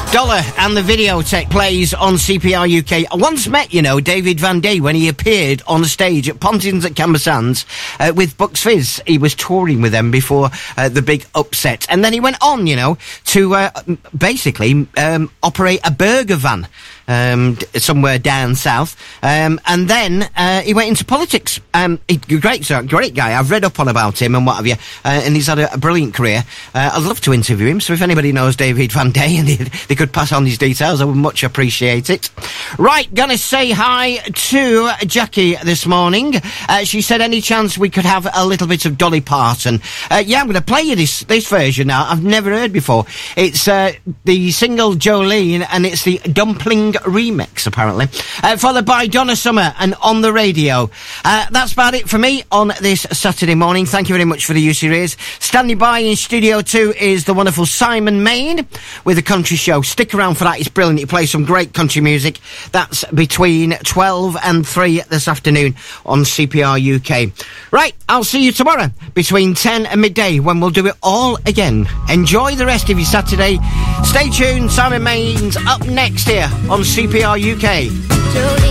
Dollar and the Videotech plays on CPR UK. I once met, David Van Day when he appeared on stage at Pontins at Cambersands with Bucks Fizz. He was touring with them before the big upset. And then he went on, to basically operate a burger van somewhere down south. And then he went into politics. Great guy. I've read up on about him and what have you. And he's had a brilliant career. I'd love to interview him. So if anybody knows David Van Day and they could pass on his details, I would much appreciate it. Right, gonna say hi to Jackie this morning. She said, any chance we could have a little bit of Dolly Parton? Yeah, I'm gonna play you this version now. I've never heard before. It's the single Jolene, and it's the Dumpling remix, apparently. Followed by Donna Summer and On the Radio. That's about it for me on this Saturday morning. Thank you very much for the use of your ears. Standing by in Studio 2 is the wonderful Simon Main with a country show. Stick around for that, it's brilliant. He plays some great country music. That's between 12 and 3 this afternoon on CPR UK. Right, I'll see you tomorrow between 10 and midday when we'll do it all again. Enjoy the rest of your Saturday. Stay tuned, Simon Main's up next here on CPR UK.